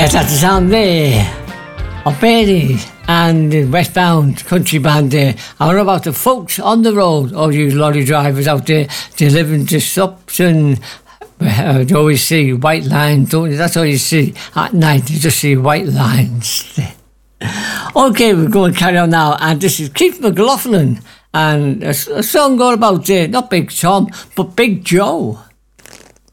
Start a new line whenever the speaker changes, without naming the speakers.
Yes, that's the sound there of Bailey and the Westbound Country Band there. I don't know about the folks on the road, all you lorry drivers out there delivering to stops, and you always see white lines, don't you? That's all you see at night, you just see white lines there. Okay, we're going to carry on now, and this is Keith McLaughlin and a song all about not Big Tom, but Big Joe.